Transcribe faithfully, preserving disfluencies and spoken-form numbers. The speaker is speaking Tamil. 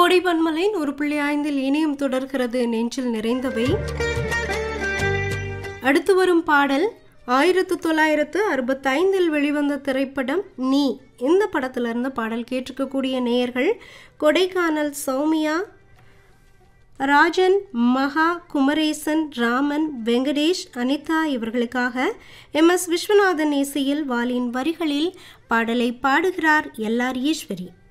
கோடை பன்மலை ஒரு புள்ளி ஐந்தில் இனியும் தொடர்கிறது நெஞ்சில் நிறைந்தவை. அடுத்து வரும் பாடல் ஆயிரத்து தொள்ளாயிரத்து அறுபத்தி ஐந்தில் வெளிவந்த திரைப்படம் நீ. இந்த படத்துல இருந்த பாடல் கேட்டிருக்கக்கூடிய நேயர்கள் கொடைக்கானல் சௌமியா, ராஜன், மகா, குமரேசன், ராமன், வெங்கடேஷ், அனிதா இவர்களுக்காக எம் எஸ் விஸ்வநாதன் இசையில் வாலின் வரிகளில் பாடலை பாடுகிறார் எல் ஆர் ஈஸ்வரி.